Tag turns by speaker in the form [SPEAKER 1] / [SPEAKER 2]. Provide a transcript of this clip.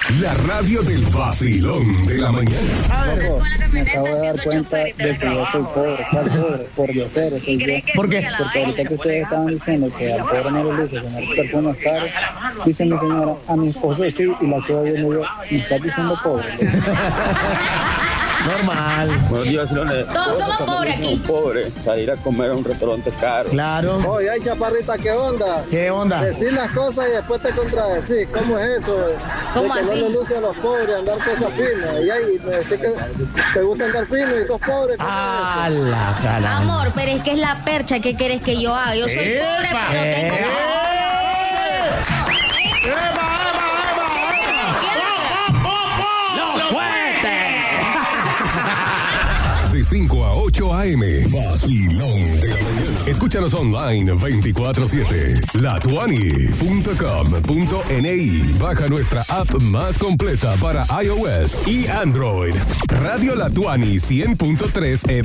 [SPEAKER 1] La radio del vacilón de la mañana.
[SPEAKER 2] Loco, me acabo de dar cuenta de que yo soy pobre. ¿Cuál pobre? Por diosero soy yo.
[SPEAKER 3] ¿Por qué?
[SPEAKER 2] Porque ahorita que ustedes estaban diciendo que al pobre no le luce tener perfumes caros, dice mi señora, a mi esposo sí, y la que hoy me dio, me estás diciendo pobre.
[SPEAKER 3] Normal.
[SPEAKER 4] Buenos días, Leones.
[SPEAKER 5] Todos somos pobres aquí.
[SPEAKER 4] Pobres, salir a comer a un restaurante caro.
[SPEAKER 3] Claro.
[SPEAKER 2] Oye, ay, chaparrita, ¿qué onda?
[SPEAKER 3] ¿Qué onda?
[SPEAKER 2] Decir las cosas y después te contradecir. ¿Cómo es eso?
[SPEAKER 5] ¿Cómo
[SPEAKER 2] De que
[SPEAKER 5] así?
[SPEAKER 2] no le luce a los pobres andar cosas finas. Y ahí, decir que te gusta andar fino y sos pobre. ¿cómo es eso?
[SPEAKER 3] La cara.
[SPEAKER 5] Amor, pero es que es la percha. ¿Qué quieres que yo haga? Yo soy pobre, pero tengo...
[SPEAKER 1] De 5 a 8 a.m. Vacilón de la mañana. Escúchanos online 24/7. Latuani.com.ni. Baja nuestra app más completa para iOS y Android. Radio Latuani 100.3 FM.